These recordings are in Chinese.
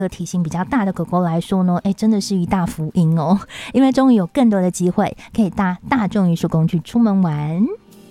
体型比较大的狗狗来说呢，真的是一大福音哦，因为终于有更多的机会可以搭大众运输工具出门玩。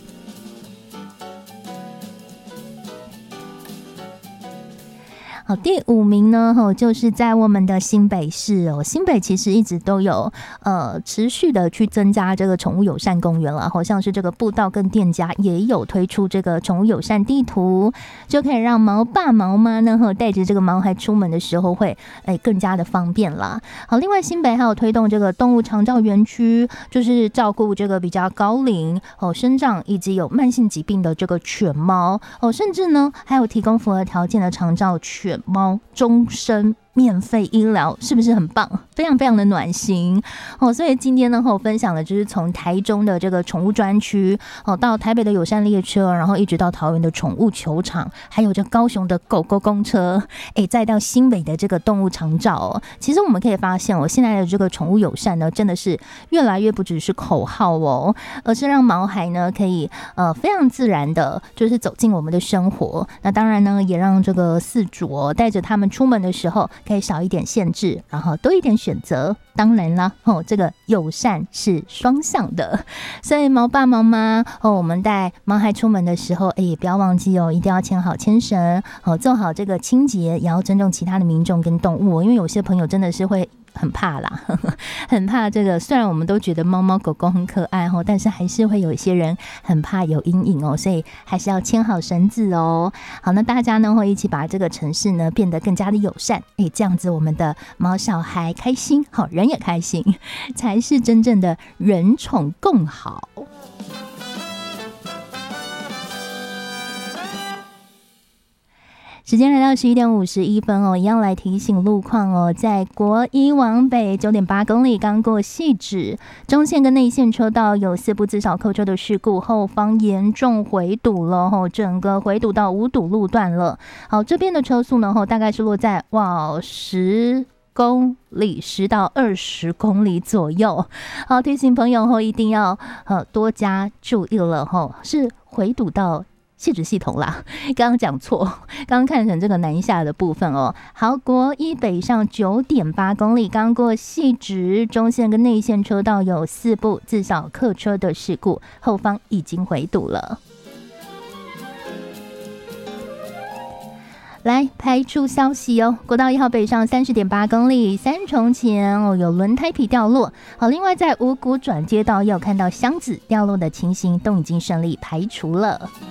好，第5名呢，就是在我们的新北市哦。新北其实一直都有持续的去增加这个宠物友善公园了，好像是这个步道跟店家也有推出这个宠物友善地图，就可以让毛爸毛妈呢带着这个毛孩出门的时候会更加的方便啦。好，另外新北还有推动这个动物长照园区，就是照顾这个比较高龄身障以及有慢性疾病的这个犬猫甚至呢还有提供符合条件的长照犬猫终身免费医疗，是不是很棒？非常非常的暖心所以今天呢，我分享的就是从台中的这个宠物专区到台北的友善列车，然后一直到桃园的宠物球场，还有这高雄的狗狗公车，再到新北的这个动物长照其实我们可以发现现在的这个宠物友善呢，真的是越来越不只是口号而是让毛孩呢可以非常自然的，就是走进我们的生活。那当然呢，也让这个饲主带着他们出门的时候可以少一点限制，然后多一点选择。当然啦这个友善是双向的，所以毛爸毛妈我们带毛孩出门的时候也不要忘记一定要牵好牵绳做好这个清洁，也要尊重其他的民众跟动物因为有些朋友真的是会很怕啦很怕这个，虽然我们都觉得猫猫狗狗很可爱但是还是会有一些人很怕有阴影所以还是要牵好绳子好，那大家呢会一起把这个城市呢变得更加的友善这样子我们的毛小孩开心人也开心，才是真正的人宠共好。时间来到11点51分一样来提醒路况在国一往北 9.8 公里刚过汐止中线跟内线车道有4部至少扣车的事故，后方严重回堵了整个回堵到5堵路段了。好，这边的车速呢大概是落在10公里10到20公里左右。好，提醒朋友一定要多加注意了是回堵到汐止系统啦，刚刚讲错，刚刚看成这个南下的部分好，国一北上 9.8 公里刚过汐止中线跟内线车道有4部至少客车的事故，后方已经回堵了。来，排除消息国道1号北上 30.8 公里三重前有轮胎皮掉落。好，另外在五股转接道也有看到箱子掉落的情形，都已经顺利排除了。